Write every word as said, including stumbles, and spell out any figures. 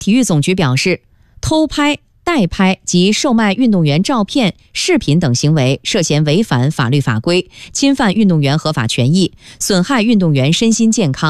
体育总局表示，偷拍、代拍及售卖运动员照片、视频等行为涉嫌违反法律法规，侵犯运动员合法权益，损害运动员身心健康。